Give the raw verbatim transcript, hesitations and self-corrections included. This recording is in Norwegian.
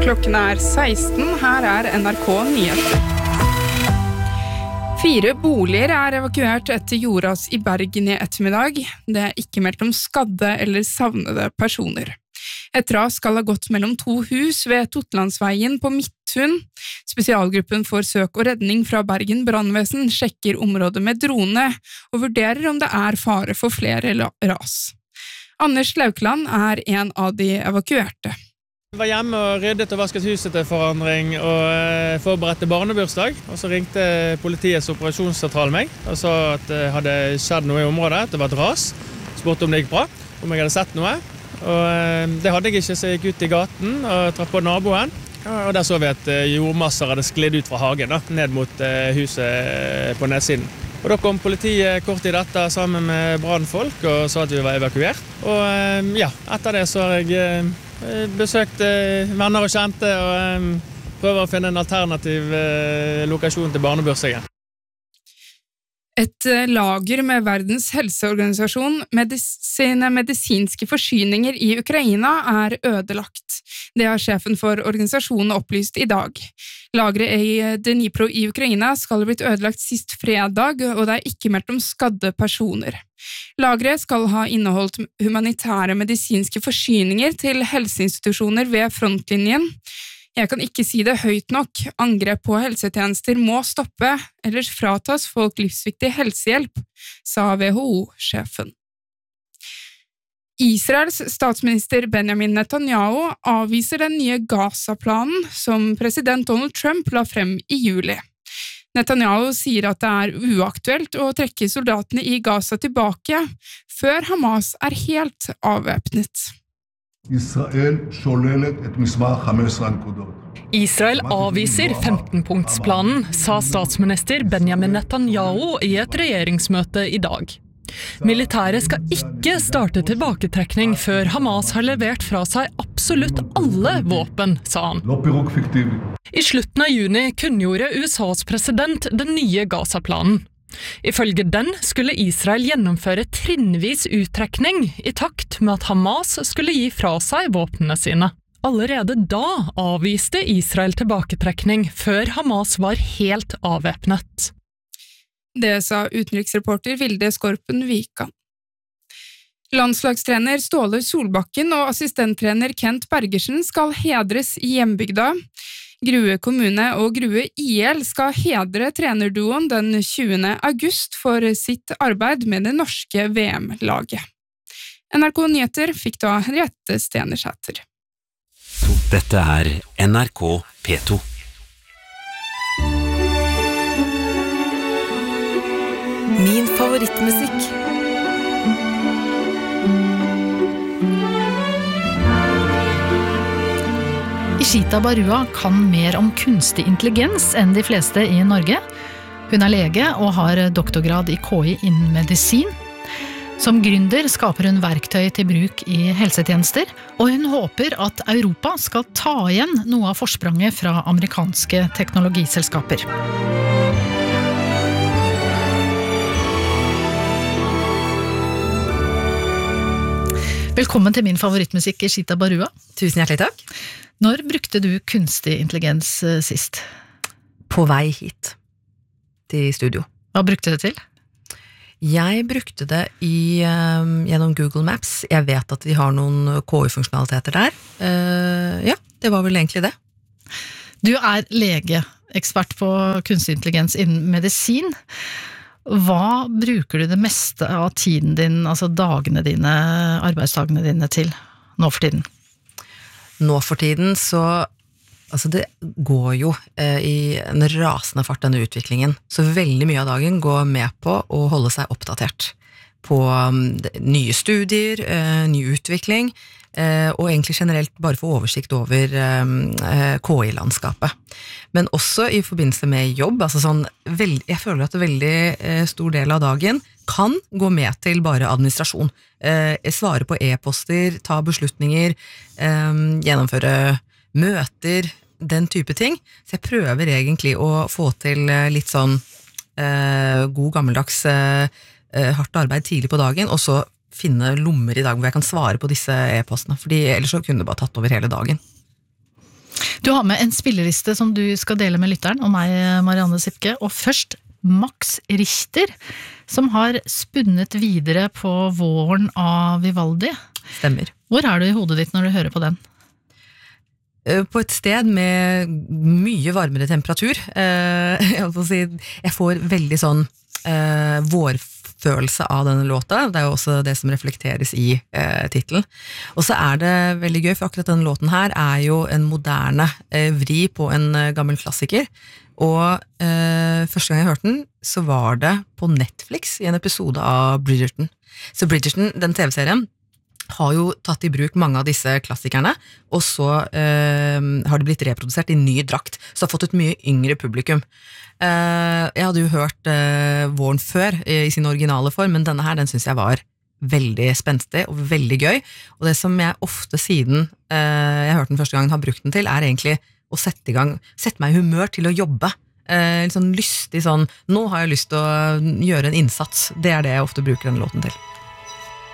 Klokken er seksten, her er N R K Nyheter. Fire boliger er evakuert etter jordras i Bergen i ettermiddag. Det er ikke meldt om skadde eller savnede personer. Et ras skal ha gått mellom to hus ved Totlandsveien på Midthun. Spesialgruppen for søk og redning fra Bergen brandvesen sjekker området med drone og vurderer om det er fare for flere ras. Anders Laukland er en av de evakuerte. Jeg var hjemme og ryddet og vasket huset til forandring og forberedte barnebursdag. Og så ringte politiets operasjonssentral meg og sa at det hadde skjedd noe i området, at det var et ras. Spurte om det gikk bra, om jeg hadde sett noe. Og det hadde jeg ikke, så jeg gikk ut i gaten og traff på naboen. Og der så vi at jordmasser hadde sklidd ut fra hagen, da, ned mot huset på nedsiden. Og da kom politiet kort i dette sammen med brandfolk og sa at vi var evakuert. Og ja, etter det så har jeg besøkt venner og kjente og prøver å finne en alternativ lokasjon til barnebursdagen. Et lager med Verdens helseorganisasjon sine medisinske forsyninger i Ukraina er ødelagt. Det har sjefen for organisasjonen opplyst i dag. Lageret i Dnipro i Ukraina skal ha blitt ødelagt sist fredag, og det er ikke meldt om skadde personer. Lageret skal ha inneholdt humanitære medisinske forsyninger til helseinstitusjoner ved frontlinjen. Jeg kan ikke si det høyt nok. Angrep på helsetjenester må stoppe, ellers fratas folk livsviktig helsehjelp, sa W H O-sjefen. Israels statsminister Benjamin Netanyahu avviser den nye Gaza-planen som president Donald Trump la frem i juli. Netanyahu sier at det er uaktuelt å trekke soldatene i Gaza tilbake før Hamas er helt avvæpnet. Israel sholelet et mismar femten ankodot. Israel avviser femten-punktsplanen, sa statsminister Benjamin Netanyahu i et regjeringsmøte i dag. Militæret skal ikke starte tilbaketrekning før Hamas har levert fra seg absolutt alle våpen, sa han. I slutten av juni kunngjorde U S A's president den nye Gaza-planen. Ifølge den skulle Israel gjennomføre trinnvis uttrekning i takt med at Hamas skulle gi fra seg våpnene sine. Allerede da avviste Israel tilbaketrekning før Hamas var helt avvæpnet. Det sa utenriksreporter Vilde Skorpen Vika. Landslagstrener Ståle Solbakken og assistenttrener Kent Bergersen skal hedres i hjembygda. Grue kommune og Grue I L skal hedre trenerduoen den tjuende august for sitt arbeid med det norske V M-laget. N R K Nyheter fikk da Henriette Stenersæter. Dette er N R K P to. Min favorittmusikk. Ishita Barua kan mer om kunstig intelligens enn de fleste i Norge. Hun er lege og har doktorgrad i K I innen medisin. Som gründer skaper hun verktøy til bruk i helsetjenester, og hun håper at Europa skal ta igjen noe av forspranget fra amerikanske teknologiselskaper. Velkommen til min favorittmusikk, Ishita Barua. Tusen hjertelig takk. Når brukte du kunstig intelligens sist? På vei hit til studio. Hva brukte du det til? Jeg brukte det i, um, gjennom Google Maps. Jeg vet at de har noen K I-funksjonaliteter der. Uh, ja, det var vel egentlig det. Du er lege, ekspert på kunstig intelligens innen medisin. Hva bruker du det meste av tiden din, altså dagene dine, arbeidsdagene dine til nå for tiden? Nå for tiden så, altså det går jo eh, i en rasende fart denne utviklingen, så veldig mye av dagen går med på å holde seg oppdatert på um, nye studier, uh, ny utvikling, uh, og egentlig generelt bare få oversikt over um, uh, K I-landskapet. Men også i forbindelse med jobb, altså sånn, veld, jeg føler at en veldig uh, stor del av dagen kan gå med til bare administrasjon. Uh, svare på e-poster, ta beslutninger, um, gjennomføre møter, den type ting. Så jeg prøver egentlig å få til uh, litt sånn uh, god gammeldags uh, hardt arbeid tidlig på dagen, og så finne lommer i dag hvor jeg kan svare på disse e-postene, fordi ellers så kunne det bare tatt over hele dagen. Du har med en spillerliste som du skal dele med lytteren, og meg, Marianne Sipke, og først Max Richter, som har spunnet videre på våren av Vivaldi. Stemmer. Hvor er du i hodet ditt når du hører på den? På et sted med mye varmere temperatur. Jeg, får si, jeg får veldig sånn uh, vårfølelse av denne låta. Det er jo også det som reflekteres i uh, titelen. Og så er det veldig gøy, for akkurat denne låten her er jo en moderne uh, vri på en uh, gammel klassiker. Og uh, første gang jeg hørte den, så var det på Netflix i en episode av Bridgerton. Så Bridgerton, den tv-serien, har jo tatt i bruk mange av disse klassikerne, og så eh, har de blitt reprodusert i ny drakt, så har fått et mye yngre publikum. Eh, jeg hadde jo hørt eh, Våren før eh, i sin originale form, men denne her, den synes jeg var veldig spenstig og veldig gøy, og det som jeg ofte siden eh, jeg hørte den første gangen har brukt den til, er egentlig å sette i gang, sette meg i humør til å jobbe. Eh, litt sånn lystig sånn, nå har jeg lyst til å gjøre en innsats, det er det jeg ofte bruker denne låten til.